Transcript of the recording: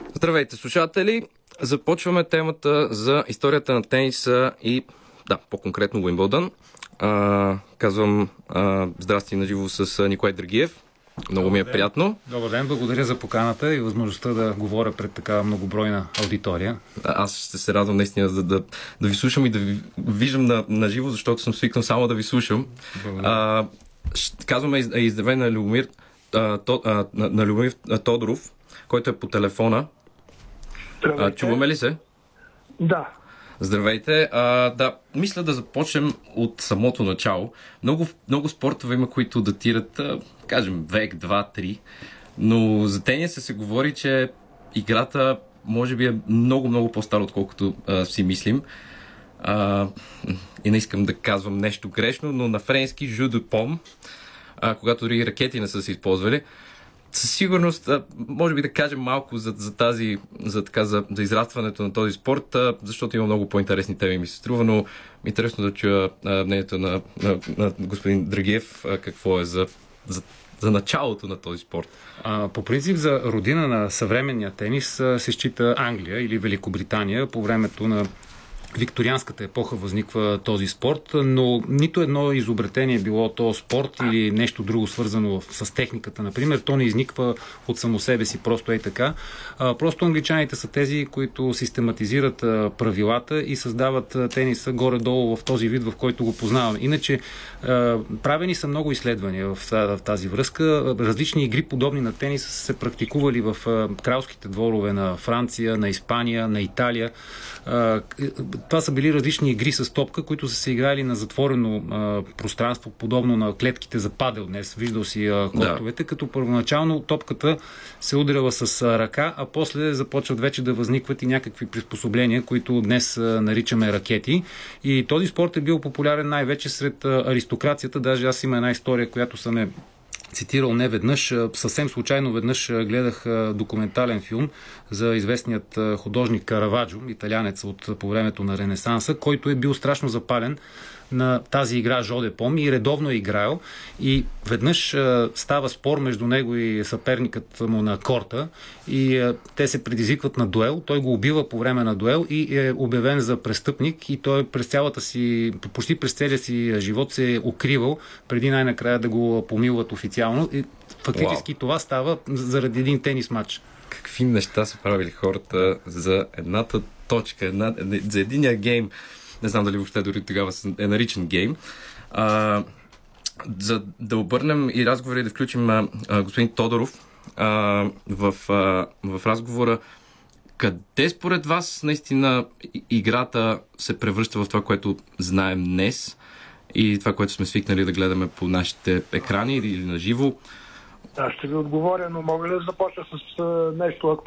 Здравейте, слушатели! Започваме темата за историята на тениса и, по-конкретно Уимбълдън. Казвам здрасти на живо с Николай Драгиев. Много ми е приятно. Добър ден, благодаря за поканата и възможността да говоря пред такава многобройна аудитория. Аз ще се радвам наистина да ви слушам и да ви виждам на живо, защото съм свикнал само да ви слушам. Казваме издаве на Любомир Тодоров, който е по телефона. Чуваме ли се? Да. Здравейте. Мисля да започнем от самото начало. Много спортове има, които датират, кажем, век, 2-3, но за тениса се говори, че играта може би е много по-стара, отколкото си мислим. И не искам да казвам нещо грешно, но на френски jeu de paume, когато дори ракети не са се използвали. Със сигурност, може би да кажем малко за израстването на този спорт, защото има много по-интересни теми, ми се струва, но интересно да чуя мнението на господин Драгиев, какво е за началото на този спорт. По принцип, за родина на съвременния тенис се счита Англия или Великобритания. По времето на викторианската епоха възниква този спорт, но нито едно изобретение, било то спорт или нещо друго свързано с техниката, например, то не изниква от само себе си, просто така. Просто англичаните са тези, които систематизират правилата и създават тениса горе-долу в този вид, в който го познаваме. Иначе правени са много изследвания в тази връзка. Различни игри, подобни на тениса, са се практикували в кралските дворове на Франция, на Испания, на Италия. Това са били различни игри с топка, които са се играли на затворено пространство, подобно на клетките за падел днес. Виждал си кортовете, като първоначално топката се удряла с ръка, а после започват вече да възникват и някакви приспособления, които днес наричаме ракети. И този спорт е бил популярен най-вече сред аристокрацията. Даже аз има една история, която съм цитирал не веднъж. Съвсем случайно веднъж гледах документален филм за известният художник Караваджо, италянец по времето на Ренесанса, който е бил страшно запален на тази игра Jeu de paume и редовно е играел. И веднъж става спор между него и съперникът му на корта и те се предизвикват на дуел. Той го убива по време на дуел и е обявен за престъпник и той почти през целия си живот се е укривал преди най-накрая да го помилват официално. И фактически това става заради един тенис матч. Какви неща са правили хората за едната точка, за единия гейм. Не знам дали въобще дори тогава е наричан гейм. За да обърнем и разговора и да включим господин Тодоров в разговора, къде според вас наистина играта се превръща в това, което знаем днес и това, което сме свикнали да гледаме по нашите екрани или на живо? Аз ще ви отговоря, но мога ли да започна с нещо актуално?